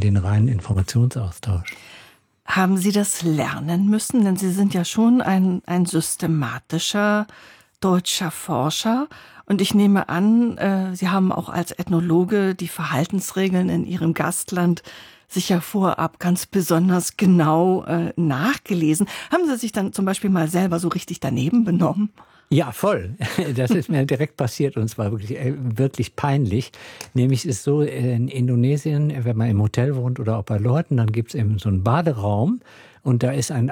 den reinen Informationsaustausch. Haben Sie das lernen müssen? Denn Sie sind ja schon ein systematischer deutscher Forscher. Und ich nehme an, Sie haben auch als Ethnologe die Verhaltensregeln in Ihrem Gastland sicher vorab ganz besonders genau nachgelesen. Haben Sie sich dann zum Beispiel mal selber so richtig daneben benommen? Ja, voll. Das ist mir direkt passiert und zwar wirklich peinlich. Nämlich ist so, in Indonesien, wenn man im Hotel wohnt oder auch bei Leuten, dann gibt es eben so einen Baderaum und da ist ein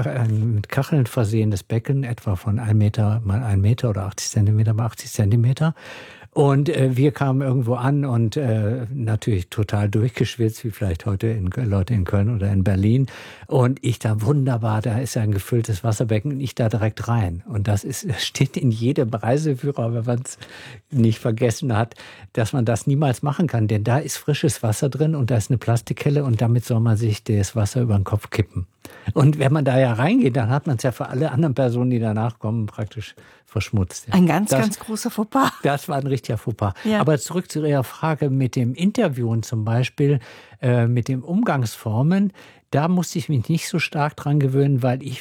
mit Kacheln versehenes Becken, etwa von 1 Meter mal 1 Meter oder 80 Zentimeter mal 80 Zentimeter. Und wir kamen irgendwo an und natürlich total durchgeschwitzt, wie vielleicht heute Leute in Köln oder in Berlin. Und ich da wunderbar, da ist ein gefülltes Wasserbecken und ich da direkt rein. Und das steht in jedem Reiseführer, wenn man es nicht vergessen hat, dass man das niemals machen kann. Denn da ist frisches Wasser drin und da ist eine Plastikkelle und damit soll man sich das Wasser über den Kopf kippen. Und wenn man da ja reingeht, dann hat man es ja für alle anderen Personen, die danach kommen, praktisch verschmutzt. Ja. Ein ganz großer Fauxpas. Das war ein richtiger Fauxpas. Ja. Aber zurück zu Ihrer Frage mit dem Interviewen zum Beispiel, mit den Umgangsformen. Da musste ich mich nicht so stark dran gewöhnen, weil ich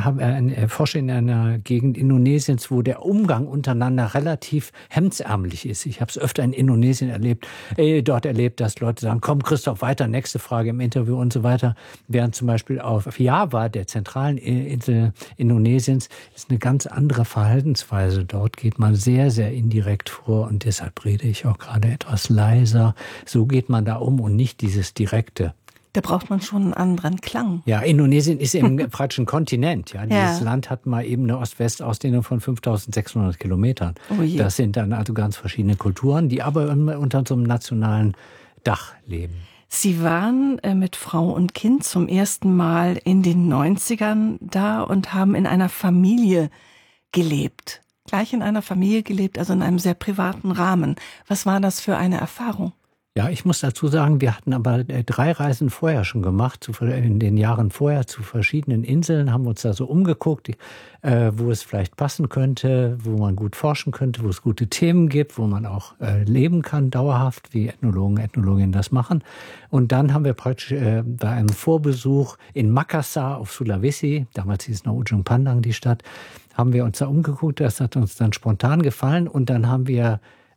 forsche in einer Gegend Indonesiens, wo der Umgang untereinander relativ hemdsärmlich ist. Ich habe es öfter in Indonesien dort erlebt, dass Leute sagen, komm Christoph, weiter, nächste Frage im Interview und so weiter. Während zum Beispiel auf Java, der zentralen Insel Indonesiens, ist eine ganz andere Verhaltensweise. Dort geht man sehr, sehr indirekt vor und deshalb rede ich auch gerade etwas leiser. So geht man da um und nicht dieses Direkte. Da braucht man schon einen anderen Klang. Ja, Indonesien ist eben praktisch ein Kontinent. Ja. Dieses Land hat mal eben eine Ost-West-Ausdehnung von 5.600 Kilometern. Oh je. Das sind dann also ganz verschiedene Kulturen, die aber unter so einem nationalen Dach leben. Sie waren mit Frau und Kind zum ersten Mal in den 90ern da und haben in einer Familie gelebt. Gleich in einer Familie gelebt, also in einem sehr privaten Rahmen. Was war das für eine Erfahrung? Ja, ich muss dazu sagen, wir hatten aber 3 Reisen vorher schon gemacht, in den Jahren vorher zu verschiedenen Inseln, haben uns da so umgeguckt, wo es vielleicht passen könnte, wo man gut forschen könnte, wo es gute Themen gibt, wo man auch leben kann, dauerhaft, wie Ethnologen, Ethnologinnen das machen. Und dann haben wir praktisch bei einem Vorbesuch in Makassar auf Sulawesi, damals hieß es noch Ujung Pandang, die Stadt, haben wir uns da umgeguckt, das hat uns dann spontan gefallen und dann haben wir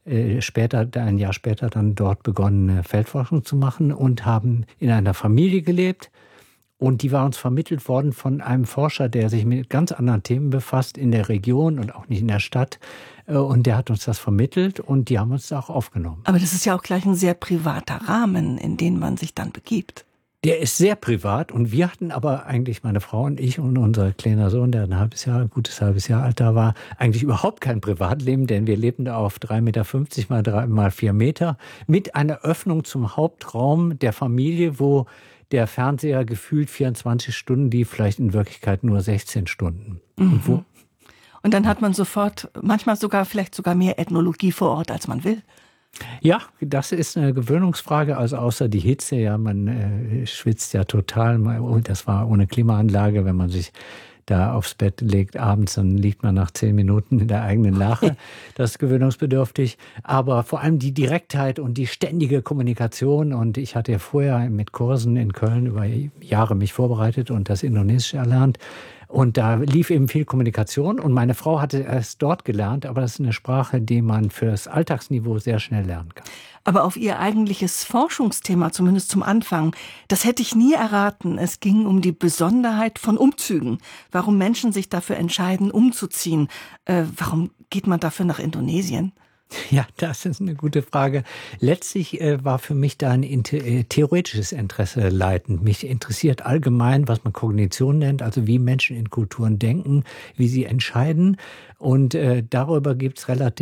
ein Jahr später dann dort begonnen, eine Feldforschung zu machen und haben in einer Familie gelebt. Und die war uns vermittelt worden von einem Forscher, der sich mit ganz anderen Themen befasst in der Region und auch nicht in der Stadt. Und der hat uns das vermittelt und die haben uns da auch aufgenommen. Aber das ist ja auch gleich ein sehr privater Rahmen, in den man sich dann begibt. Der ist sehr privat und wir hatten aber eigentlich, meine Frau und ich und unser kleiner Sohn, der ein gutes halbes Jahr alt da war, eigentlich überhaupt kein Privatleben, denn wir lebten da auf 3,50 Meter mal 3 mal 4 Meter mit einer Öffnung zum Hauptraum der Familie, wo der Fernseher gefühlt 24 Stunden lief, vielleicht in Wirklichkeit nur 16 Stunden. Mhm. Und dann hat man sofort, manchmal vielleicht sogar mehr Ethnologie vor Ort, als man will. Ja, das ist eine Gewöhnungsfrage, also außer die Hitze, ja, man schwitzt ja total, das war ohne Klimaanlage, wenn man sich da aufs Bett legt abends, dann liegt man nach 10 Minuten in der eigenen Lache. Das ist gewöhnungsbedürftig. Aber vor allem die Direktheit und die ständige Kommunikation. Und ich hatte ja vorher mit Kursen in Köln über Jahre mich vorbereitet und das Indonesische erlernt. Und da lief eben viel Kommunikation. Und meine Frau hatte es dort gelernt, aber das ist eine Sprache, die man für das Alltagsniveau sehr schnell lernen kann. Aber auf Ihr eigentliches Forschungsthema, zumindest zum Anfang, das hätte ich nie erraten. Es ging um die Besonderheit von Umzügen. Warum Menschen sich dafür entscheiden, umzuziehen. Warum geht man dafür nach Indonesien? Ja, das ist eine gute Frage. Letztlich war für mich da ein theoretisches Interesse leitend. Mich interessiert allgemein, was man Kognition nennt, also wie Menschen in Kulturen denken, wie sie entscheiden. Und darüber gab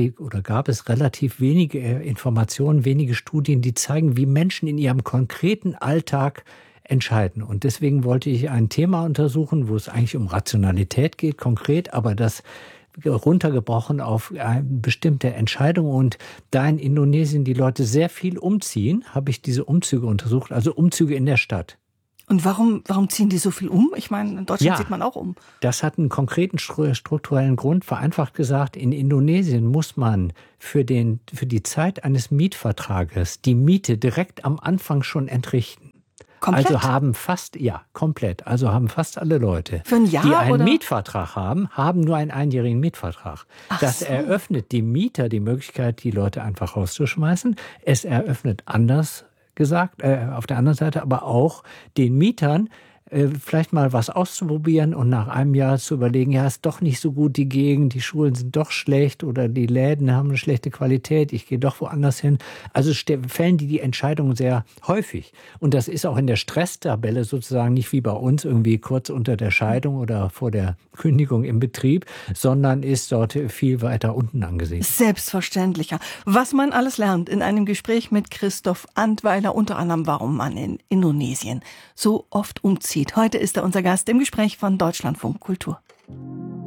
es relativ wenige Informationen, wenige Studien, die zeigen, wie Menschen in ihrem konkreten Alltag entscheiden. Und deswegen wollte ich ein Thema untersuchen, wo es eigentlich um Rationalität geht, konkret, aber das runtergebrochen auf bestimmte Entscheidungen. Und da in Indonesien die Leute sehr viel umziehen, habe ich diese Umzüge untersucht, also Umzüge in der Stadt. Und warum ziehen die so viel um? Ich meine, in Deutschland zieht man auch um. Das hat einen konkreten strukturellen Grund. Vereinfacht gesagt, in Indonesien muss man für die Zeit eines Mietvertrages die Miete direkt am Anfang schon entrichten. Komplett? Also haben fast, komplett. Also haben fast alle Leute, für ein Jahr, die einen oder? Mietvertrag haben nur einen einjährigen Mietvertrag. Das eröffnet dem Mieter die Möglichkeit, die Leute einfach rauszuschmeißen. Es eröffnet anders gesagt, auf der anderen Seite aber auch den Mietern, vielleicht mal was auszuprobieren und nach einem Jahr zu überlegen, ja, ist doch nicht so gut die Gegend, die Schulen sind doch schlecht oder die Läden haben eine schlechte Qualität, ich gehe doch woanders hin. Also fällen die Entscheidungen sehr häufig. Und das ist auch in der Stresstabelle sozusagen nicht wie bei uns irgendwie kurz unter der Scheidung oder vor der Kündigung im Betrieb, sondern ist dort viel weiter unten angesiedelt. Selbstverständlicher. Was man alles lernt in einem Gespräch mit Christoph Antweiler, unter anderem, warum man in Indonesien so oft umzieht. Heute ist er unser Gast im Gespräch von Deutschlandfunk Kultur.